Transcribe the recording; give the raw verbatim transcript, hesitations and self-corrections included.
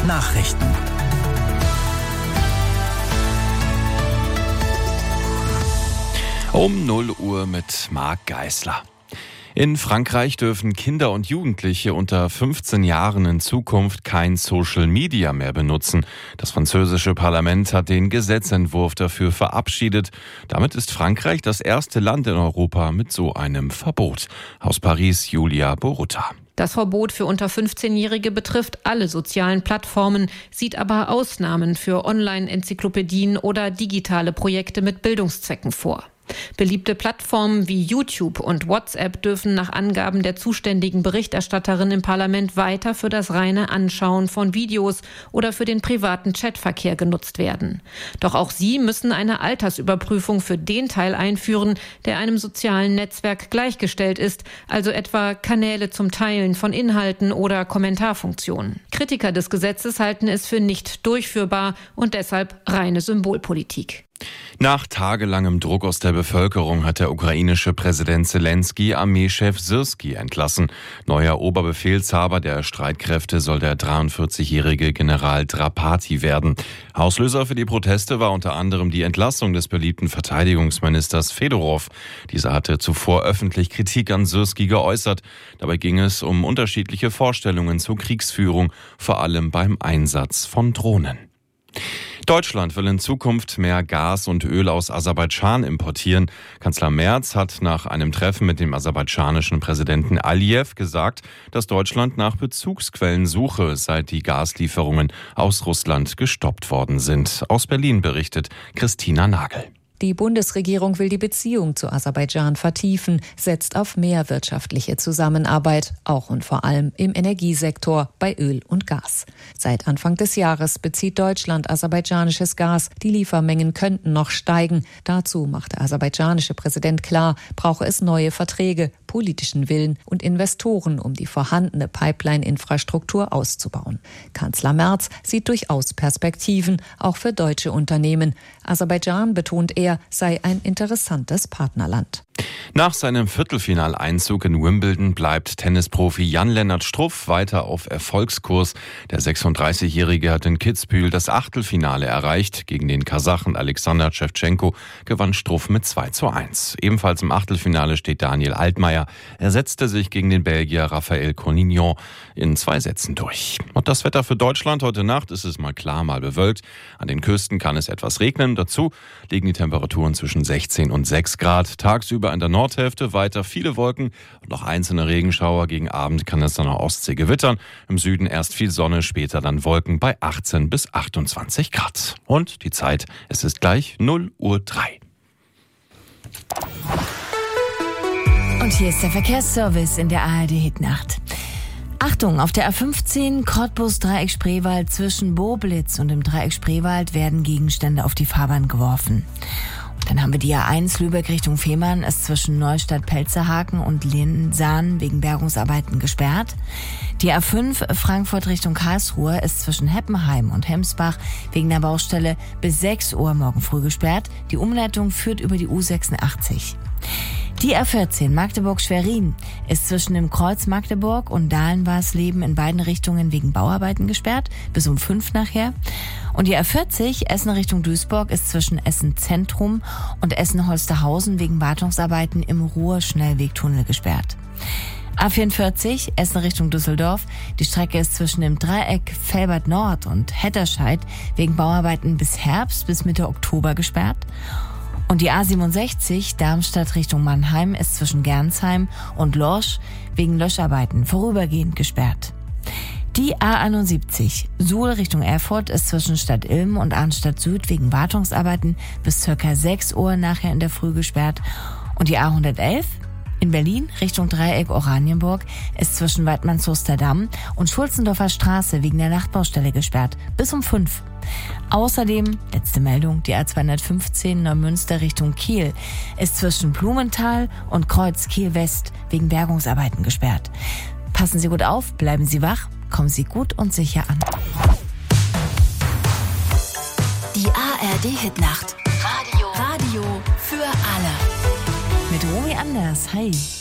Nachrichten. Um null Uhr mit Marc Geisler. In Frankreich dürfen Kinder und Jugendliche unter fünfzehn Jahren in Zukunft kein Social Media mehr benutzen. Das französische Parlament hat den Gesetzentwurf dafür verabschiedet. Damit ist Frankreich das erste Land in Europa mit so einem Verbot. Aus Paris, Julia Borutta. Das Verbot für unter fünfzehnjährige betrifft alle sozialen Plattformen, sieht aber Ausnahmen für Online-Enzyklopädien oder digitale Projekte mit Bildungszwecken vor. Beliebte Plattformen wie YouTube und WhatsApp dürfen nach Angaben der zuständigen Berichterstatterin im Parlament weiter für das reine Anschauen von Videos oder für den privaten Chatverkehr genutzt werden. Doch auch sie müssen eine Altersüberprüfung für den Teil einführen, der einem sozialen Netzwerk gleichgestellt ist, also etwa Kanäle zum Teilen von Inhalten oder Kommentarfunktionen. Kritiker des Gesetzes halten es für nicht durchführbar und deshalb reine Symbolpolitik. Nach tagelangem Druck aus der Bevölkerung hat der ukrainische Präsident Zelensky Armeechef Syrski entlassen. Neuer Oberbefehlshaber der Streitkräfte soll der dreiundvierzigjährige General Drapati werden. Auslöser für die Proteste war unter anderem die Entlassung des beliebten Verteidigungsministers Fedorov. Dieser hatte zuvor öffentlich Kritik an Syrski geäußert. Dabei ging es um unterschiedliche Vorstellungen zur Kriegsführung, vor allem beim Einsatz von Drohnen. Deutschland will in Zukunft mehr Gas und Öl aus Aserbaidschan importieren. Kanzler Merz hat nach einem Treffen mit dem aserbaidschanischen Präsidenten Aliyev gesagt, dass Deutschland nach Bezugsquellen suche, seit die Gaslieferungen aus Russland gestoppt worden sind. Aus Berlin berichtet Christina Nagel. Die Bundesregierung will die Beziehung zu Aserbaidschan vertiefen, setzt auf mehr wirtschaftliche Zusammenarbeit, auch und vor allem im Energiesektor bei Öl und Gas. Seit Anfang des Jahres bezieht Deutschland aserbaidschanisches Gas. Die Liefermengen könnten noch steigen. Dazu macht der aserbaidschanische Präsident klar, brauche es neue Verträge, politischen Willen und Investoren, um die vorhandene Pipeline-Infrastruktur auszubauen. Kanzler Merz sieht durchaus Perspektiven, auch für deutsche Unternehmen. Aserbaidschan, betont er, sei ein interessantes Partnerland. Nach seinem Viertelfinaleinzug in Wimbledon bleibt Tennisprofi Jan-Lennart Struff weiter auf Erfolgskurs. Der sechsunddreißigjährige hat in Kitzbühel das Achtelfinale erreicht. Gegen den Kasachen Alexander Schewtschenko gewann Struff mit zwei zu eins. Ebenfalls im Achtelfinale steht Daniel Altmaier. Er setzte sich gegen den Belgier Raphael Cornignon in zwei Sätzen durch. Und das Wetter für Deutschland: heute Nacht ist es mal klar, mal bewölkt. An den Küsten kann es etwas regnen. Dazu liegen die Temperaturen zwischen sechzehn und sechs Grad. Tagsüber in der Nordhälfte weiter viele Wolken und noch einzelne Regenschauer. Gegen Abend kann es an der Ostsee gewittern. Im Süden erst viel Sonne, später dann Wolken bei achtzehn bis achtundzwanzig Grad. Und die Zeit, es ist gleich null Uhr drei. Und hier ist der Verkehrsservice in der A R D-Hitnacht. Achtung, auf der A fünfzehn Cottbus-Dreieck Spreewald zwischen Boblitz und dem Dreieck Spreewald werden Gegenstände auf die Fahrbahn geworfen. Und dann haben wir die A eins Lübeck Richtung Fehmarn, ist zwischen Neustadt-Pelzerhaken und Linsahn wegen Bergungsarbeiten gesperrt. Die A fünf Frankfurt Richtung Karlsruhe ist zwischen Heppenheim und Hemsbach wegen der Baustelle bis sechs Uhr morgen früh gesperrt. Die Umleitung führt über die U sechsundachtzig. Die A vierzehn Magdeburg-Schwerin ist zwischen dem Kreuz Magdeburg und Dahlen-Warsleben in beiden Richtungen wegen Bauarbeiten gesperrt, bis um fünf nachher. Und die A vierzig Essen Richtung Duisburg ist zwischen Essen-Zentrum und Essen-Holsterhausen wegen Wartungsarbeiten im Ruhr-Schnellwegtunnel gesperrt. A vierundvierzig Essen Richtung Düsseldorf. Die Strecke ist zwischen dem Dreieck Velbert Nord und Hetterscheid wegen Bauarbeiten bis Herbst bis Mitte Oktober gesperrt. Und die A siebenundsechzig Darmstadt Richtung Mannheim ist zwischen Gernsheim und Lorsch wegen Löscharbeiten vorübergehend gesperrt. Die A einundsiebzig Suhl Richtung Erfurt ist zwischen Stadt Ilm und Arnstadt Süd wegen Wartungsarbeiten bis ca. sechs Uhr nachher in der Früh gesperrt. Und die A hundertelf in Berlin Richtung Dreieck Oranienburg ist zwischen Weidmannshoster-Damm und Schulzendorfer Straße wegen der Nachtbaustelle gesperrt, bis um fünf. Außerdem, letzte Meldung, die A zweihundertfünfzehn Neumünster Richtung Kiel ist zwischen Blumenthal und Kreuz Kiel West wegen Bergungsarbeiten gesperrt. Passen Sie gut auf, bleiben Sie wach, kommen Sie gut und sicher an. Die A R D-Hitnacht. Radio. Radio für alle. Mit Romy Anders. Hi.